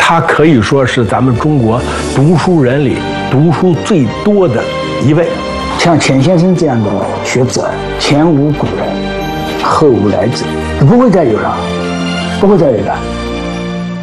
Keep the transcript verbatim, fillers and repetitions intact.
他可以说是咱们中国读书人里读书最多的一位。 像钱先生这样的学者，前无古人，后无来者，不会再有了，不会再有了。